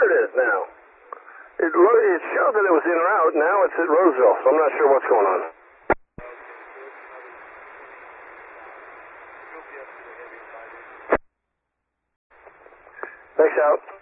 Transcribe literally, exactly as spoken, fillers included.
it is now. It, lo- it showed that it was en route. Now it's at Roseville, so I'm not sure what's going on. Thanks, out.